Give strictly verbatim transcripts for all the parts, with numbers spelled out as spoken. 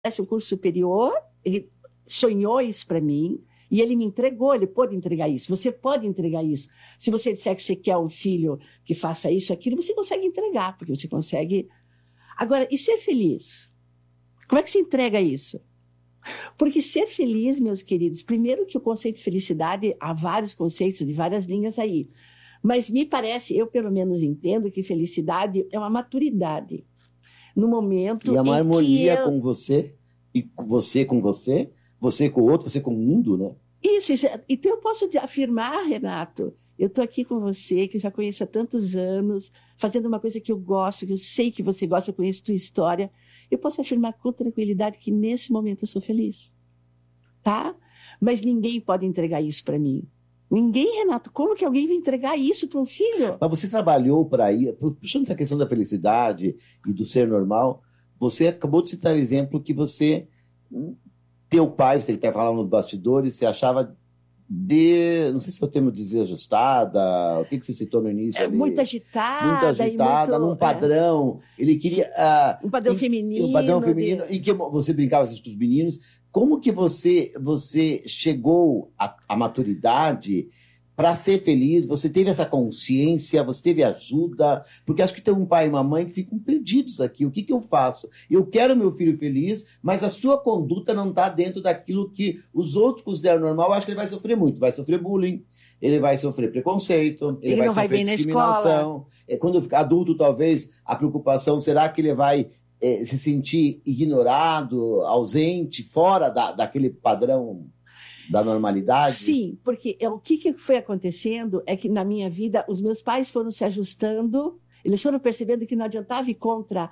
um curso superior, ele sonhou isso para mim, e ele me entregou, ele pôde entregar isso. Você pode entregar isso. Se você disser que você quer um filho que faça isso, aquilo, você consegue entregar, porque você consegue... Agora, e ser feliz? Como é que se entrega isso? Porque ser feliz, meus queridos, primeiro que o conceito de felicidade, há vários conceitos de várias linhas aí, mas me parece, eu pelo menos entendo que felicidade é uma maturidade. No momento e é uma em harmonia que eu... com você, e você com você, você com o outro, você com o mundo, né? Isso, isso. Então eu posso afirmar, Renato, eu estou aqui com você, que eu já conheço há tantos anos, fazendo uma coisa que eu gosto, que eu sei que você gosta, eu conheço a tua história. Eu posso afirmar com tranquilidade que nesse momento eu sou feliz. Tá? Mas ninguém pode entregar isso para mim. Ninguém, Renato. Como que alguém vai entregar isso para um filho? Mas você trabalhou para ir, puxando essa questão da felicidade e do ser normal, você acabou de citar o exemplo que você, teu pai, você até falava nos bastidores, você achava de, não sei se é o termo desajustada, o que, que você citou no início? É, ali? muito agitada. Muito agitada, muito, num padrão. É. Ele queria... Uh, um padrão e, feminino. Um padrão feminino. De... E que você brincava com os meninos. Como que você, você chegou à, à maturidade para ser feliz? Você teve essa consciência? Você teve ajuda? Porque acho que tem um pai e uma mãe que ficam perdidos aqui. O que, que eu faço? Eu quero meu filho feliz, mas a sua conduta não está dentro daquilo que os outros consideram normal. Eu acho que ele vai sofrer muito. Vai sofrer bullying, ele vai sofrer preconceito, ele, ele vai sofrer vai discriminação. É, quando ficar adulto, talvez, a preocupação, será que ele vai... É, se sentir ignorado, ausente, fora da, daquele padrão da normalidade? Sim, porque é, o que, que foi acontecendo é que na minha vida os meus pais foram se ajustando, eles foram percebendo que não adiantava ir contra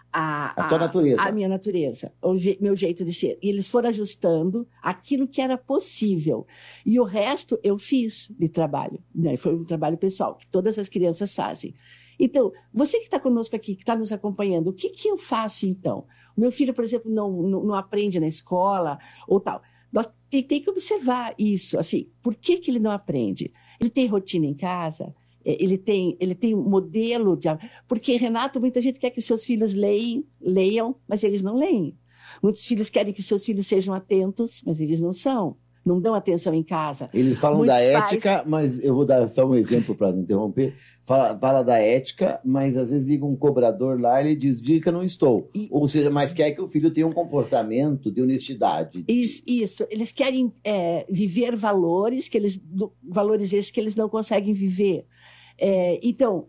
a, a, a, tua natureza. a minha natureza, o je, meu jeito de ser. E eles foram ajustando aquilo que era possível. E o resto eu fiz de trabalho, né? Foi um trabalho pessoal, que todas as crianças fazem. Então, você que está conosco aqui, que está nos acompanhando, o que, que eu faço então? O meu filho, por exemplo, não, não, não aprende na escola ou tal. Nós tem, tem que observar isso, assim, por que, que ele não aprende? Ele tem rotina em casa? Ele tem, ele tem um modelo de... Porque, Renato, muita gente quer que seus filhos leem, leiam, mas eles não leem. Muitos filhos querem que seus filhos sejam atentos, mas eles não são. Não dão atenção em casa. Eles falam Muitos da ética, pais... mas eu vou dar só um exemplo para não interromper. Fala, fala da ética, mas às vezes liga um cobrador lá e ele diz, diga que eu não estou. E... Ou seja, mas quer que o filho tenha um comportamento de honestidade. Isso, isso. Eles querem é, viver valores, que eles, valores esses que eles não conseguem viver. É, então,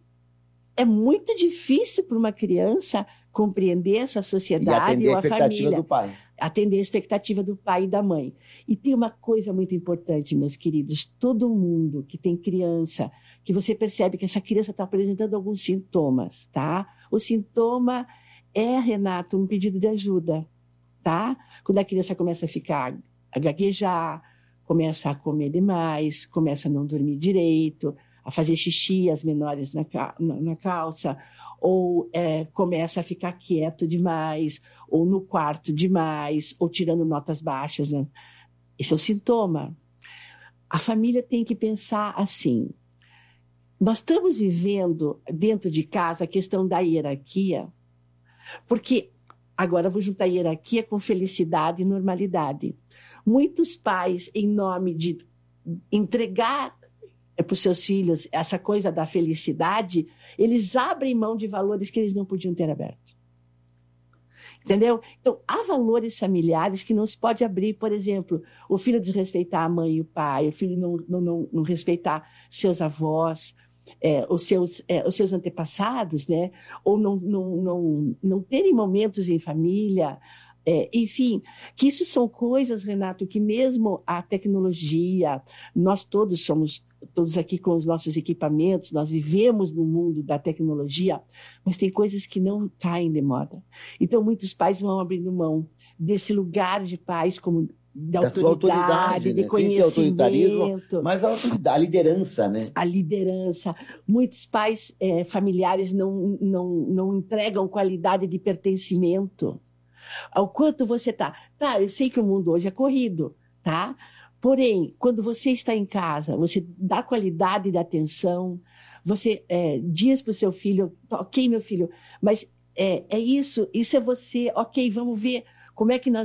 é muito difícil para uma criança compreender essa sociedade e atender ou a, a expectativa família. do pai. Atender a expectativa do pai e da mãe. E tem uma coisa muito importante, meus queridos, todo mundo que tem criança, que você percebe que essa criança está apresentando alguns sintomas, tá? O sintoma é, Renato, um pedido de ajuda, tá? Quando a criança começa a ficar, a gaguejar, começa a comer demais, começa a não dormir direito, a fazer xixi, as menores na, na, na calça, ou é, começa a ficar quieto demais, ou no quarto demais, ou tirando notas baixas. Né? Esse é o sintoma. A família tem que pensar assim, nós estamos vivendo dentro de casa a questão da hierarquia, porque, agora eu vou juntar hierarquia com felicidade e normalidade. Muitos pais, em nome de entregar para os seus filhos essa coisa da felicidade, eles abrem mão de valores que eles não podiam ter aberto. Entendeu? Então, há valores familiares que não se pode abrir, por exemplo, o filho desrespeitar a mãe e o pai, o filho não, não, não, não respeitar seus avós, é, os, seus, é, os seus antepassados, né? Ou não, não, não, não terem momentos em família. É, enfim, que isso são coisas, Renato, que mesmo a tecnologia, nós todos somos, todos aqui com os nossos equipamentos, nós vivemos no mundo da tecnologia, mas tem coisas que não caem de moda. Então, muitos pais vão abrindo mão desse lugar de pais como de autoridade, autoridade, de né? conhecimento. Mas a autoridade, a liderança, né? A liderança. Muitos pais é, familiares não, não, não entregam qualidade de pertencimento. Ao quanto você está. Tá, eu sei que o mundo hoje é corrido, tá? Porém, quando você está em casa, você dá qualidade de atenção, você é, diz para o seu filho, ok, meu filho, mas é, é isso, isso é você, ok, vamos ver Como é que nós